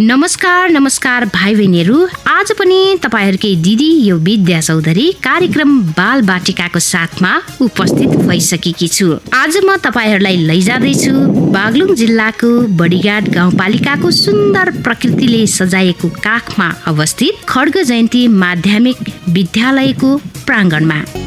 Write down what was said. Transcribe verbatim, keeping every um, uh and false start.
नमस्कार नमस्कार भाइ बहिनीहरू, आज पनि तपाईहरुकै दिदी यो विद्या चौधरी कार्यक्रम बाल बाटिकाको साथमा उपस्थित भइसकेकी छु। आज म तपाईहरुलाई लैजाँदै छु बागलुङ जिल्लाको बडिघाट गाउँपालिकाको सुन्दर प्रकृतिले सजाएको काखमा अवस्थित खड्ग जयन्ती माध्यमिक विद्यालयको प्राङ्गणमा।